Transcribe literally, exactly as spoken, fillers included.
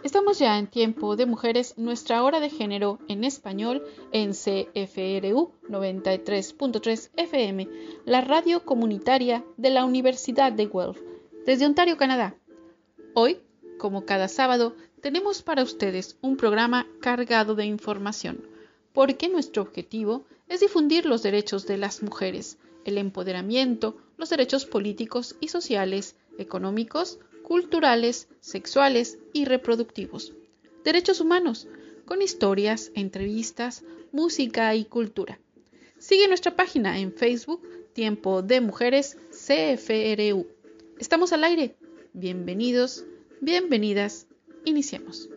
Estamos ya en Tiempo de Mujeres, nuestra hora de género en español en C F R U noventa y tres punto tres F M, la radio comunitaria de la Universidad de Guelph, desde Ontario, Canadá. Hoy, como cada sábado, tenemos para ustedes un programa cargado de información, porque nuestro objetivo es difundir los derechos de las mujeres, el empoderamiento, los derechos políticos y sociales, económicos, culturales, sexuales y reproductivos. Derechos humanos, con historias, entrevistas, música y cultura. Sigue nuestra página en Facebook, Tiempo de Mujeres C F R U. Estamos al aire. Bienvenidos, bienvenidas. Iniciemos.